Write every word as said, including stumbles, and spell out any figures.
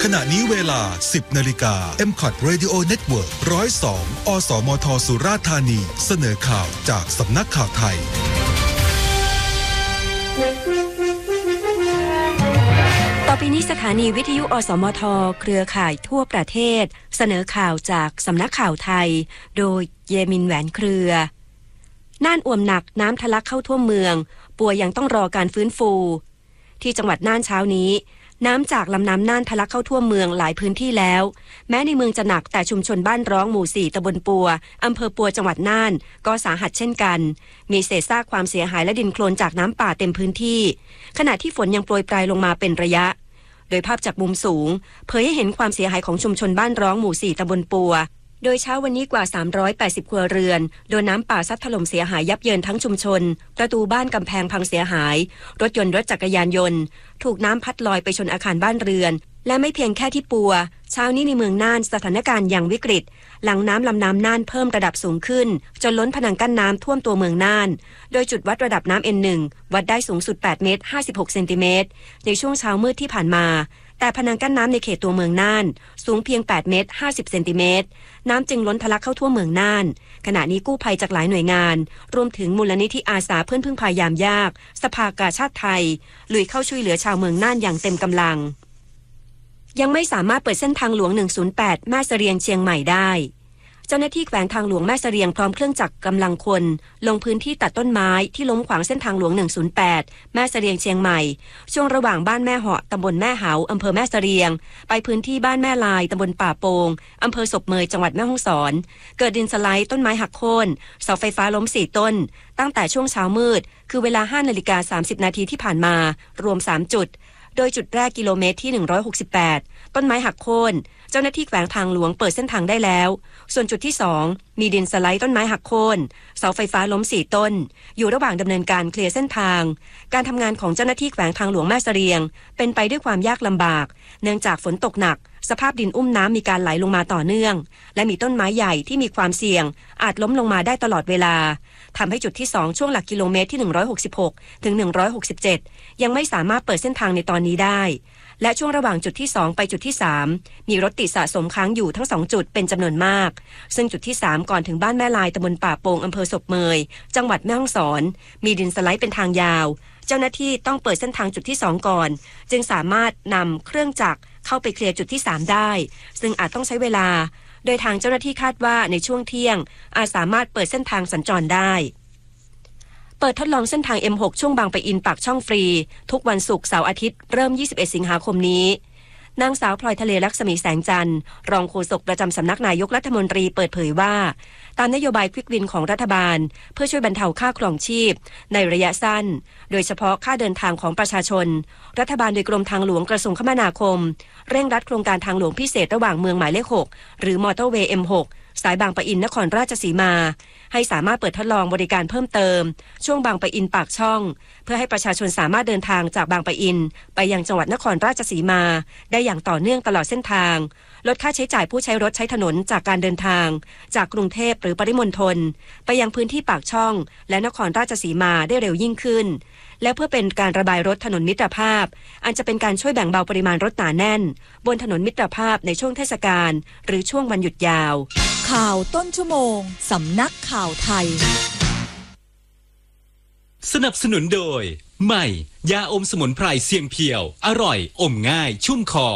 ขณะนี้เวลา สิบนาฬิกา เอ็ม ซี โอ ที Radio Network หนึ่งศูนย์สอง อสมทสุราษฎร์ธานีเสนอข่าวจากสำนักข่าวไทยต่อไปนี้สถานีวิทยุอสมทเครือข่ายทั่วประเทศเสนอข่าวจากสำนักข่าวไทยโดยเยมินแหวนเครือน่านอ่วมหนักน้ำทะลักเข้าท่วมเมืองปัวยังต้องรอการฟื้นฟูที่จังหวัดน่านเช้านี้น้ำจากลำน้ำน่านทะลักเข้าท่วมเมืองหลายพื้นที่แล้วแม้ในเมืองจะหนักแต่ชุมชนบ้านร้องหมู่สี่ตำบลปัวอำเภอปัวจังหวัดน่านก็สาหัสเช่นกันมีเศษซากความเสียหายและดินโคลนจากน้ำป่าเต็มพื้นที่ขณะที่ฝนยังโปรยปลายลงมาเป็นระยะโดยภาพจากมุมสูงเผยให้เห็นความเสียหายของชุมชนบ้านร้องหมู่สี่ตำบลปัวโดยเช้าวันนี้กว่าสามร้อยแปดสิบครัวเรือนโดนน้ำป่าซัดถล่มเสียหายยับเยินทั้งชุมชนประตูบ้านกำแพงพังเสียหายรถยนต์รถจักรยานยนต์ถูกน้ำพัดลอยไปชนอาคารบ้านเรือนและไม่เพียงแค่ที่ปัวเช้านี้ในเมืองน่านสถานการณ์ยังวิกฤตหลังน้ำลำน้ำน่านเพิ่มระดับสูงขึ้นจนล้นผนังกั้นน้ำท่วมตัวเมืองน่านโดยจุดวัดระดับน้ำ เอ็น หนึ่ง วัดได้สูงสุดแปดเมตรห้าสิบหกเซนติเมตรในช่วงเช้ามืดที่ผ่านมาแต่ผนังกั้นน้ำในเขตตัวเมืองน่านสูงเพียงแปดเมตรห้าสิบเซนติเมตรน้ำจึงล้นทะลักเข้าทั่วเมืองน่านขณะนี้กู้ภัยจากหลายหน่วยงานรวมถึงมูลนิธิอาสาเพื่อนพึ่งพายามยากสภากาชาดไทยลุยเข้าช่วยเหลือชาวเมืองน่านอย่างเต็มกำลังยังไม่สามารถเปิดเส้นทางหลวงหนึ่งศูนย์แปดแม่เสรียงเชียงใหม่ได้เจ้าหน้าที่แขวงทางหลวงแม่เสรียงพร้อมเครื่องจักรกำลังคนลงพื้นที่ตัดต้นไม้ที่ล้มขวางเส้นทางหลวงหนึ่งศูนย์แปดแม่เสรียงเชียงใหม่ช่วงระหว่างบ้านแม่เหาะตำบลแม่เหาอำเภอแม่เสรียงไปพื้นที่บ้านแม่ลายตำบลป่าโป่งอำเภอศพเมยจังหวัดแม่ฮ่องสอนเกิดดินสไลด์ต้นไม้หักโค่นเสาไฟฟ้าล้มสี่ต้นตั้งแต่ช่วงเช้ามืดคือเวลา ห้านาฬิกาสามสิบนาทีที่ผ่านมารวมสามจุดโดยจุดแรกกิโลเมตรที่หนึ่งร้อยหกสิบแปดต้นไม้หักโค่นเจ้าหน้าที่แขวงทางหลวงเปิดเส้นทางได้แล้วส่วนจุดที่สองมีดินสไลด์ต้นไม้หักโค่นเสาไฟฟ้าล้มสี่ต้นอยู่ระหว่างดำเนินการเคลียร์เส้นทางการทำงานของเจ้าหน้าที่แขวงทางหลวงแม่เสรียงเป็นไปด้วยความยากลำบากเนื่องจากฝนตกหนักสภาพดินอุ้มน้ำมีการไหลลงมาต่อเนื่องและมีต้นไม้ใหญ่ที่มีความเสี่ยงอาจล้มลงมาได้ตลอดเวลาทำให้จุดที่สองช่วงหลักกิโลเมตรที่หนึ่งร้อยหกสิบหกถึงหนึ่งร้อยหกสิบเจ็ดยังไม่สามารถเปิดเส้นทางในตอนนี้ได้และช่วงระหว่างจุดที่สองไปจุดที่สามมีรถติดสะสมค้างอยู่ทั้งสองจุดเป็นจำนวนมากซึ่งจุดที่สามก่อนถึงบ้านแม่ลายตำบลป่าโป่งอำเภอศพเมยจังหวัดแม่ฮ่องสอนมีดินสไลด์เป็นทางยาวเจ้าหน้าที่ต้องเปิดเส้นทางจุดที่สองก่อนจึงสามารถนำเครื่องจักรเข้าไปเคลียร์จุดที่สามได้ซึ่งอาจต้องใช้เวลาโดยทางเจ้าหน้าที่คาดว่าในช่วงเที่ยงอาจสามารถเปิดเส้นทางสัญจรได้เปิดทดลองเส้นทาง เอ็ม หก ช่วงบางปะอินปากช่องฟรีทุกวันศุกร์เสาร์อาทิตย์เริ่มยี่สิบเอ็ดสิงหาคมนี้นางสาวพลอยทะเลลักษมีแสงจันทร์รองโฆษกประจำสำนักนายกรัฐมนตรีเปิดเผยว่าตามนโยบายควิกวินของรัฐบาลเพื่อช่วยบรรเทาค่าครองชีพในระยะสั้นโดยเฉพาะค่าเดินทางของประชาชนรัฐบาลโดยกรมทางหลวงกระทรวงคมนาคมเร่งรัดโครงการทางหลวงพิเศษระหว่างเมืองหมายเลขหกหรือมอเตอร์เวย์ เอ็ม หกสายบางปะอินนครราชสีมาให้สามารถเปิดทดลองบริการเพิ่มเติมช่วงบางปะอินปากช่องเพื่อให้ประชาชนสามารถเดินทางจากบางปะอินไปยังจังหวัดนครราชสีมาได้อย่างต่อเนื่องตลอดเส้นทางลดค่าใช้จ่ายผู้ใช้รถใช้ถนนจากการเดินทางจากกรุงเทพหรือปริมณฑลไปยังพื้นที่ปากช่องและนครราชสีมาได้เร็วยิ่งขึ้นและเพื่อเป็นการระบายรถถนนมิตรภาพอันจะเป็นการช่วยแบ่งเบาปริมาณรถหนาแน่นบนถนนมิตรภาพในช่วงเทศกาลหรือช่วงวันหยุดยาวข่าวต้นชั่วโมงสำนักข่าวไทยสนับสนุนโดยใหม่ยาอมสมุนไพรเสียงเพียวอร่อยอมง่ายชุ่มคอ